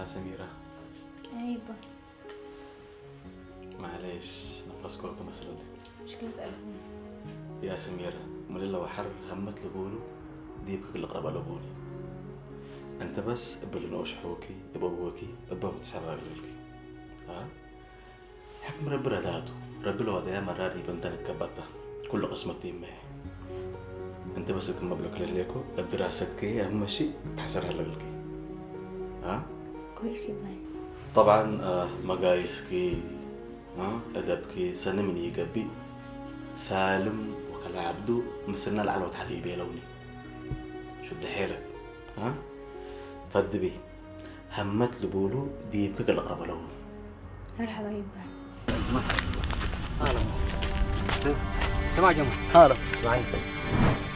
سميرة. عيبة. معليش نفسكوكم مثلا. مشكلة قلبي. يا سميرة مليلة وحر همت لبولو ديبك اللي قرب لبوني. انت بس بلنوش حوكي ابوكي ابوك تسعبها لولكي. ها؟ حكم رب رداتو رب لو دايما مراري بنتن كبتا كل قسمتي معي. انت بس كم مبلغ لليكو الدراستك اهم شيء تحسرها لولكي. ها؟ كويس يبان. طبعا مقايسكي أدبكي سنة من يقبي سالم وكلا عبدو مسنا العلوة حدي بيلوني شد حيلك ها فد بي همت لبولو دي بكل الأقرب له مرحبا يبان. هلا سمع جمع هلا معي